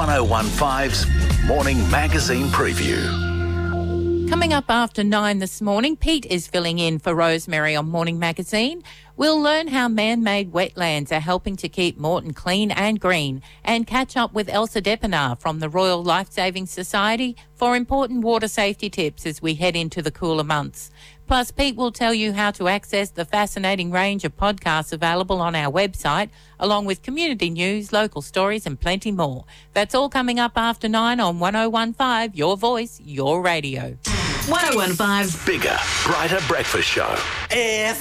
1015's Morning Magazine Preview. Coming up after 9 this morning, Pete is filling in for Rosemary on Morning Magazine. We'll learn how man-made wetlands are helping to keep Moreton clean and green, and catch up with Elsa Depinar from the Royal Lifesaving Society for important water safety tips as we head into the cooler months. Plus, Pete will tell you how to access the fascinating range of podcasts available on our website, along with community news, local stories and plenty more. That's all coming up after 9 on 1015, your voice, your radio. 1015's Bigger, brighter breakfast show.